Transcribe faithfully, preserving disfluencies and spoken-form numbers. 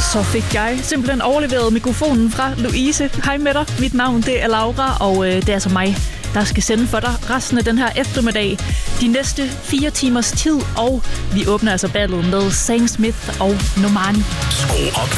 så fik jeg simpelthen overleveret mikrofonen fra Louise. Hej med dig, mit navn det er Laura, og øh, det er altså mig, der skal sende for dig resten af den her eftermiddag. De næste fire timers tid, og vi åbner altså ballet med Sam Smith og Normani. Skru op